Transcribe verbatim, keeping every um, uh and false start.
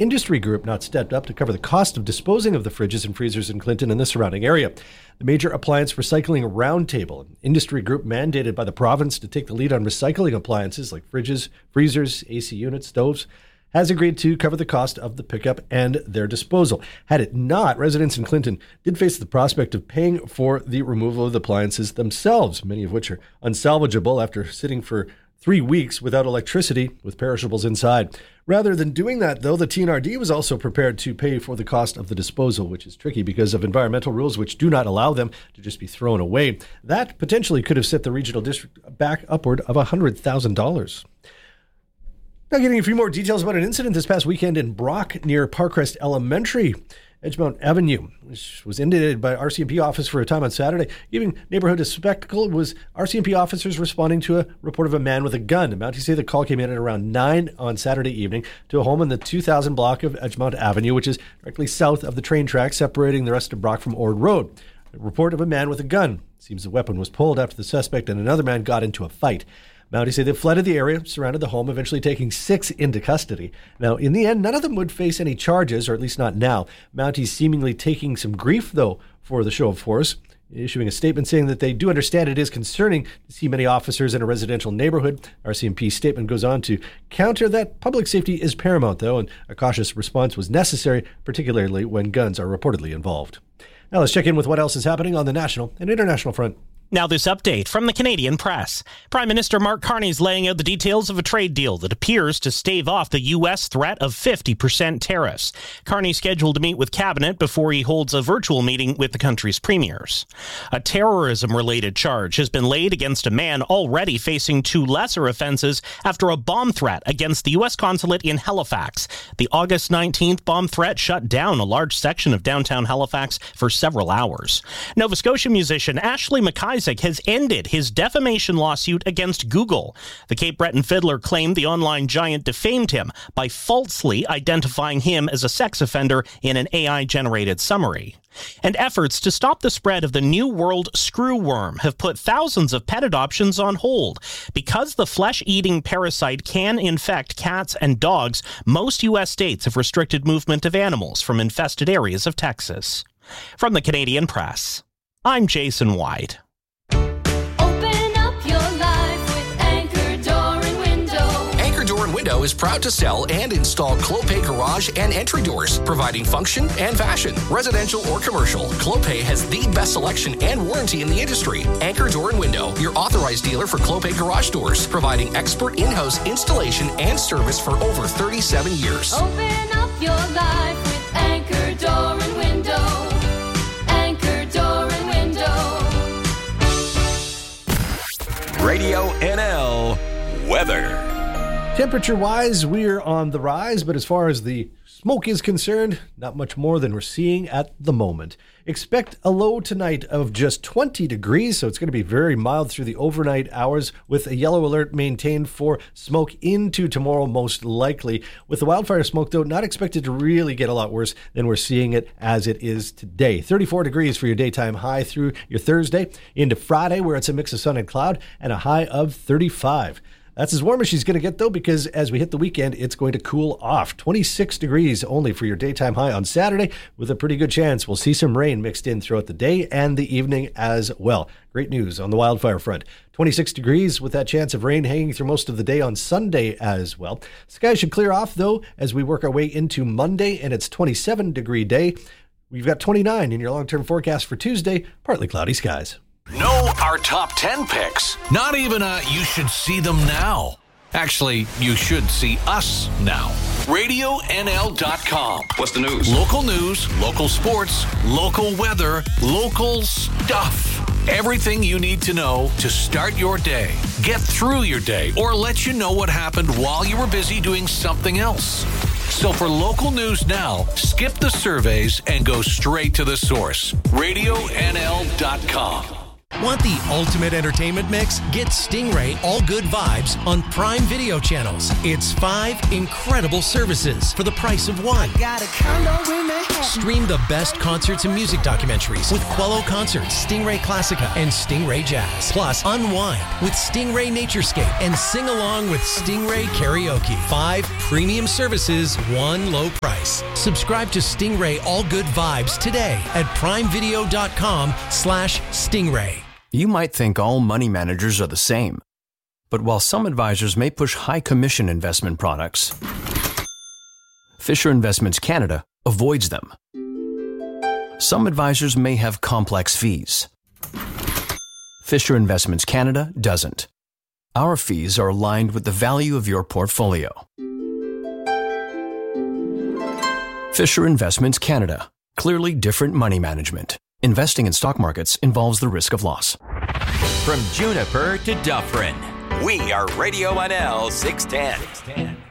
Industry Group not stepped up to cover the cost of disposing of the fridges and freezers in Clinton and the surrounding area. The Major Appliance Recycling Roundtable, an industry group mandated by the province to take the lead on recycling appliances like fridges, freezers, A C units, stoves, has agreed to cover the cost of the pickup and their disposal. Had it not, residents in Clinton did face the prospect of paying for the removal of the appliances themselves, many of which are unsalvageable after sitting for three weeks without electricity with perishables inside. Rather than doing that, though, the T N R D was also prepared to pay for the cost of the disposal, which is tricky because of environmental rules which do not allow them to just be thrown away. That potentially could have set the regional district back upward of one hundred thousand dollars. Now getting a few more details about an incident this past weekend in Brock near Parkrest Elementary. Edgemount Avenue, which was inundated by R C M P officers for a time on Saturday, giving neighborhood a spectacle. It was R C M P officers responding to a report of a man with a gun. Mounties say the call came in at around nine on Saturday evening to a home in the two thousand block of Edgemount Avenue, which is directly south of the train track separating the rest of Brock from Ord Road. A report of a man with a gun. It seems the weapon was pulled after the suspect and another man got into a fight. Mounties say they flooded the area, surrounded the home, eventually taking six into custody. Now, in the end, none of them would face any charges, or at least not now. Mounties seemingly taking some grief, though, for the show of force, issuing a statement saying that they do understand it is concerning to see many officers in a residential neighborhood. R C M P statement goes on to counter that public safety is paramount, though, and a cautious response was necessary, particularly when guns are reportedly involved. Now let's check in with what else is happening on the national and international front. Now this update from the Canadian Press. Prime Minister Mark Carney is laying out the details of a trade deal that appears to stave off the U S threat of fifty percent tariffs. Carney scheduled to meet with Cabinet before he holds a virtual meeting with the country's premiers. A terrorism-related charge has been laid against a man already facing two lesser offenses after a bomb threat against the U S consulate in Halifax. The August nineteenth bomb threat shut down a large section of downtown Halifax for several hours. Nova Scotia musician Ashley McIsaac has ended his defamation lawsuit against Google. The Cape Breton fiddler claimed the online giant defamed him by falsely identifying him as a sex offender in an A I-generated summary. And efforts to stop the spread of the New World screwworm have put thousands of pet adoptions on hold. Because the flesh-eating parasite can infect cats and dogs, most U S states have restricted movement of animals from infested areas of Texas. From the Canadian Press, I'm Jason White. Window is proud to sell and install Clopay garage and entry doors, providing function and fashion. Residential or commercial, Clopay has the best selection and warranty in the industry. Anchor Door and Window, your authorized dealer for Clopay garage doors, providing expert in-house installation and service for over thirty-seven years. Open up your life with Anchor Door and Window. Anchor Door and Window. Radio N L Weather. Temperature-wise, we're on the rise, but as far as the smoke is concerned, not much more than we're seeing at the moment. Expect a low tonight of just twenty degrees, so it's going to be very mild through the overnight hours with a yellow alert maintained for smoke into tomorrow most likely. With the wildfire smoke, though, not expected to really get a lot worse than we're seeing it as it is today. thirty-four degrees for your daytime high through your Thursday into Friday, where it's a mix of sun and cloud, and a high of thirty-five. That's as warm as she's going to get, though, because as we hit the weekend, it's going to cool off. twenty-six degrees only for your daytime high on Saturday, with a pretty good chance we'll see some rain mixed in throughout the day and the evening as well. Great news on the wildfire front. twenty-six degrees with that chance of rain hanging through most of the day on Sunday as well. Skies should clear off, though, as we work our way into Monday, and it's twenty-seven degree day. We've got twenty-nine in your long-term forecast for Tuesday, partly cloudy skies. Know our top ten picks. Not even a you should see them now. Actually, you should see us now. radio N L dot com. What's the news? Local news, local sports, local weather, local stuff. Everything you need to know to start your day, get through your day, or let you know what happened while you were busy doing something else. So for local news now, skip the surveys and go straight to the source. radio N L dot com. Want the ultimate entertainment mix? Get Stingray All Good Vibes on Prime Video channels. It's five incredible services for the price of one. Got a condo in Manhattan. Stream the best concerts and music documentaries with Quello Concerts, Stingray Classica, and Stingray Jazz. Plus, unwind with Stingray Naturescape and sing along with Stingray Karaoke. Five premium services, one low price. Subscribe to Stingray All Good Vibes today at primevideo.com slash Stingray. You might think all money managers are the same. But while some advisors may push high commission investment products, Fisher Investments Canada avoids them. Some advisors may have complex fees. Fisher Investments Canada doesn't. Our fees are aligned with the value of your portfolio. Fisher Investments Canada. Clearly different money management. Investing in stock markets involves the risk of loss. From Juniper to Dufferin, we are Radio N L six ten.